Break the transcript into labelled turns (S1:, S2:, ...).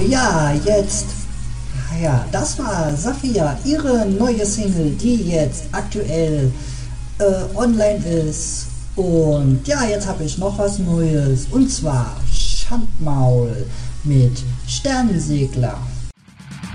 S1: Ja, jetzt. Ja, das war Safia, ihre neue Single, die jetzt aktuell online ist. Und ja, jetzt habe ich noch was Neues. Und zwar Schandmaul mit Sternensegler.